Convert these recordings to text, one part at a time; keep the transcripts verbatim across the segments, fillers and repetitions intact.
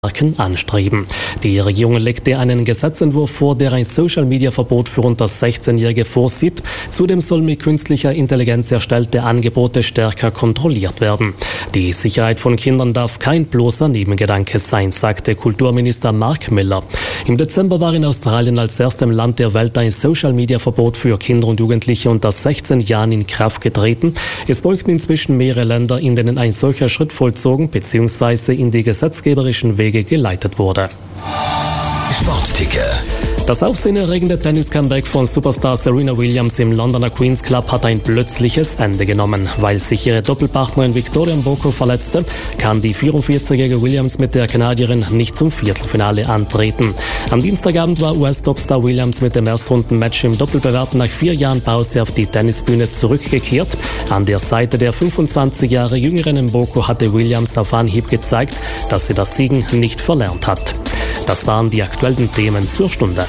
Marken anstreben. Die Regierung legte einen Gesetzentwurf vor, der ein Social-Media-Verbot für unter sechzehnjährige vorsieht. Zudem sollen mit künstlicher Intelligenz erstellte Angebote stärker kontrolliert werden. Die Sicherheit von Kindern darf kein bloßer Nebengedanke sein, sagte Kulturminister Mark Miller. Im Dezember war in Australien als erstem Land der Welt ein Social-Media-Verbot für Kinder und Jugendliche unter sechzehn Jahren in Kraft getreten. Es folgten inzwischen mehrere Länder, in denen ein solcher Schritt vollzogen bzw. in die gesetzgeberischen Wege geleitet wurde. Sportticker. Das aufsehenerregende Tennis-Comeback von Superstar Serena Williams im Londoner Queen's Club hat ein plötzliches Ende genommen. Weil sich ihre Doppelpartnerin Victoria Mboko verletzte, kann die vierundvierzigjährige Williams mit der Kanadierin nicht zum Viertelfinale antreten. Am Dienstagabend war U S-Topstar Williams mit dem Erstrundenmatch im Doppelbewerb nach vier Jahren Pause auf die Tennisbühne zurückgekehrt. An der Seite der fünfundzwanzig Jahre jüngeren Mboko hatte Williams auf Anhieb gezeigt, dass sie das Siegen nicht verlernt hat. Das waren die aktuellen Themen zur Stunde.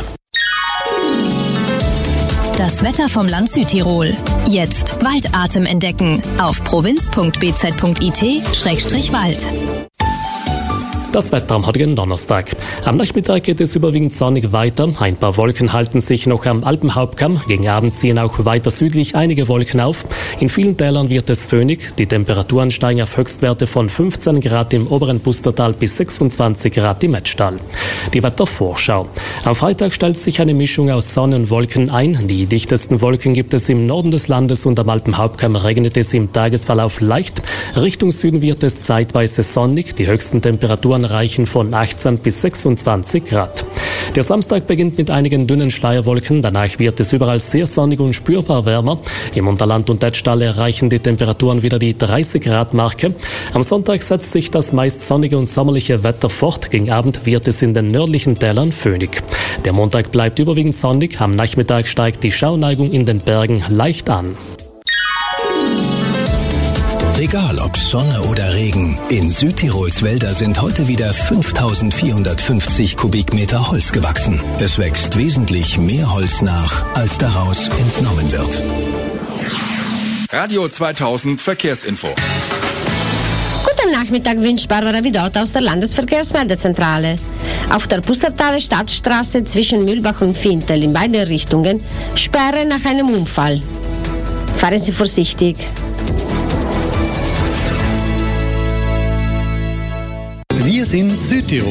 Das Wetter vom Land Südtirol. Jetzt Waldatem entdecken auf provinz punkt b z punkt i t Schrägstrich Wald. Das Wetter am heutigen Donnerstag. Am Nachmittag geht es überwiegend sonnig weiter. Ein paar Wolken halten sich noch am Alpenhauptkamm. Gegen Abend ziehen auch weiter südlich einige Wolken auf. In vielen Tälern wird es föhnig. Die Temperaturen steigen auf Höchstwerte von fünfzehn Grad im oberen Pustertal bis sechsundzwanzig Grad im Metztal. Die Wettervorschau. Am Freitag stellt sich eine Mischung aus Sonne und Wolken ein. Die dichtesten Wolken gibt es im Norden des Landes und am Alpenhauptkamm regnet es im Tagesverlauf leicht. Richtung Süden wird es zeitweise sonnig. Die höchsten Temperaturen reichen von achtzehn bis sechsundzwanzig Grad. Der Samstag beginnt mit einigen dünnen Schleierwolken. Danach wird es überall sehr sonnig und spürbar wärmer. Im Unterland und Etztal erreichen die Temperaturen wieder die dreißig Grad Marke. Am Sonntag setzt sich das meist sonnige und sommerliche Wetter fort. Gegen Abend wird es in den nördlichen Tälern föhnig. Der Montag bleibt überwiegend sonnig. Am Nachmittag steigt die Schauneigung in den Bergen leicht an. Egal ob Sonne oder Regen, in Südtirols Wälder sind heute wieder fünftausendvierhundertfünfzig Kubikmeter Holz gewachsen. Es wächst wesentlich mehr Holz nach, als daraus entnommen wird. Radio zweitausend Verkehrsinfo. Guten Nachmittag wünscht Barbara Widort aus der Landesverkehrsmeldezentrale. Auf der Pustertaler Stadtstraße zwischen Mühlbach und Fintel in beide Richtungen Sperre nach einem Unfall. Fahren Sie vorsichtig. Wir sind Südtirol.